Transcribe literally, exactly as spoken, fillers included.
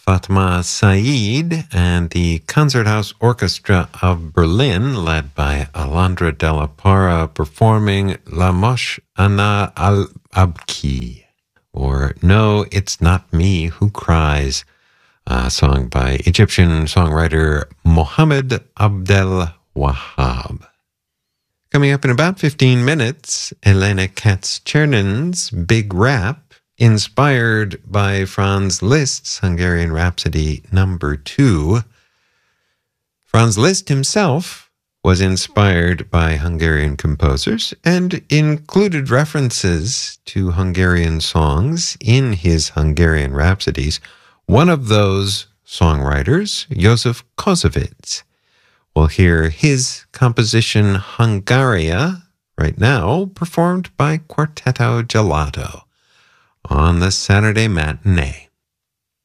Fatma Said and the Concerthaus Orchestra of Berlin, led by Alondra Della Parra, performing La Mosh Ana al-Abki, or No, It's Not Me Who Cries, a song by Egyptian songwriter Mohammed Abdel Wahab. Coming up in about fifteen minutes, Elena Katz-Chernyn's Big Rap, inspired by Franz Liszt's Hungarian Rhapsody number two. Franz Liszt himself was inspired by Hungarian composers and included references to Hungarian songs in his Hungarian Rhapsodies. One of those songwriters, Joseph Kossowitz. We'll hear his composition Hungaria right now, performed by Quartetto Gelato on the Saturday Matinee.